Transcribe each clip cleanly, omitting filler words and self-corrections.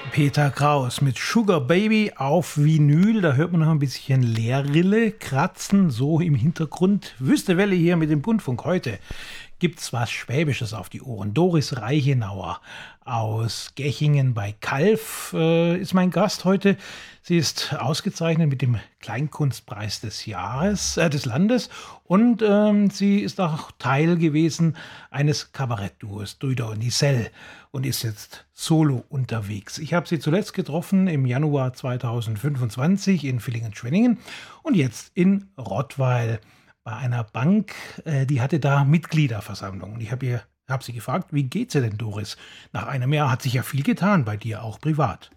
Peter Kraus mit Sugar Baby auf Vinyl. Da hört man noch ein bisschen Leerrille kratzen, so im Hintergrund. Wüste Welle hier mit dem Bundfunk. Heute gibt's was Schwäbisches auf die Ohren. Doris Reichenauer aus Gechingen bei Calw ist mein Gast heute. Sie ist ausgezeichnet mit dem Kleinkunstpreis des Landes und sie ist auch Teil gewesen eines Kabarettduos, Duider und Nisel, und ist jetzt solo unterwegs. Ich habe sie zuletzt getroffen im Januar 2025 in Villingen-Schwenningen und jetzt in Rottweil bei einer Bank, die hatte da Mitgliederversammlung. Und ich habe sie gefragt, wie geht's dir denn, Doris? Nach einem Jahr hat sich ja viel getan bei dir, auch privat.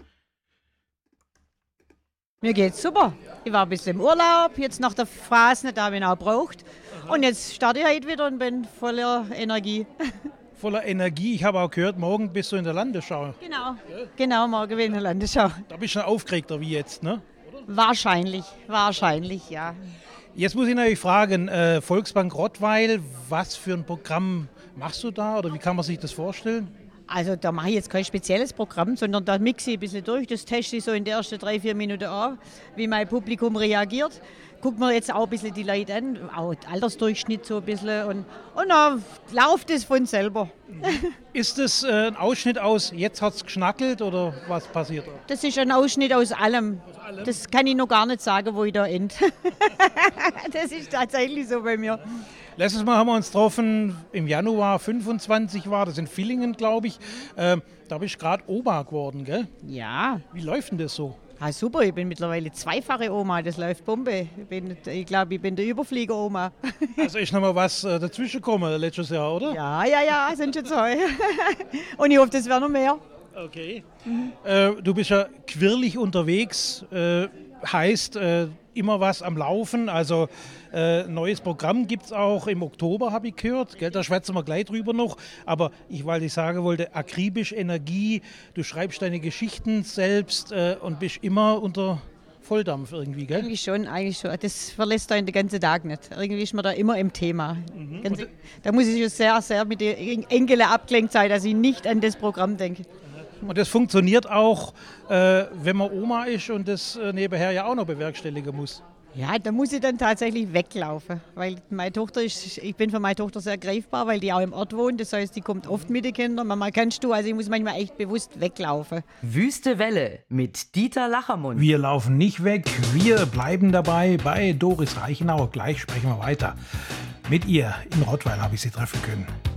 Mir geht's super. Ich war ein bisschen im Urlaub, jetzt nach der Phase, da habe ich ihn auch gebraucht. Und jetzt starte ich heute wieder und bin voller Energie. Voller Energie. Ich habe auch gehört, morgen bist du in der Landesschau. Genau, morgen bin ich in der Landesschau. Da bist du schon aufgeregter wie jetzt, ne? Wahrscheinlich, ja. Jetzt muss ich natürlich fragen, Volksbank Rottweil, was für ein Programm machst du da oder wie kann man sich das vorstellen? Also da mache ich jetzt kein spezielles Programm, sondern da mixe ich ein bisschen durch. Das teste ich so in den ersten 3-4 Minuten an, wie mein Publikum reagiert. Gucken wir jetzt auch ein bisschen die Leute an, auch den Altersdurchschnitt so ein bisschen und dann läuft es von selber. Ist das ein Ausschnitt aus Jetzt hat's geschnackelt oder was passiert da? Das ist ein Ausschnitt aus allem. Das kann ich noch gar nicht sagen, wo ich da ende. Das ist tatsächlich so bei mir. Letztes Mal haben wir uns getroffen, im Januar 25 war das in Villingen, glaube ich. Da bist du gerade Oma geworden, gell? Ja. Wie läuft denn das so? Ah, super, ich bin mittlerweile zweifache Oma, das läuft Bombe. Ich glaube, ich bin der Überflieger-Oma. Also ist noch mal was dazwischen gekommen letztes Jahr, oder? Ja, sind schon 2. Und ich hoffe, das wäre noch mehr. Okay. Du bist ja quirlig unterwegs, heißt immer was am Laufen, also neues Programm gibt es auch im Oktober, habe ich gehört, gell? Da schwätzen wir gleich drüber noch, aber weil ich sagen wollte, akribisch Energie, du schreibst deine Geschichten selbst und bist immer unter Volldampf irgendwie, gell? Eigentlich schon. Das verlässt einen den ganzen Tag nicht. Irgendwie ist man da immer im Thema. Da muss ich schon sehr, sehr mit den Enkeln abgelenkt sein, dass ich nicht an das Programm denke. Und das funktioniert auch, wenn man Oma ist und das nebenher ja auch noch bewerkstelligen muss. Ja, da muss ich dann tatsächlich weglaufen, weil ich bin für meine Tochter sehr greifbar, weil die auch im Ort wohnt. Das heißt, die kommt oft mit den Kindern. Mama, kannst du? Also ich muss manchmal echt bewusst weglaufen. Wüste Welle mit Dieter Lachermund. Wir laufen nicht weg, wir bleiben dabei bei Doris Reichenauer. Gleich sprechen wir weiter. Mit ihr in Rottweil habe ich sie treffen können.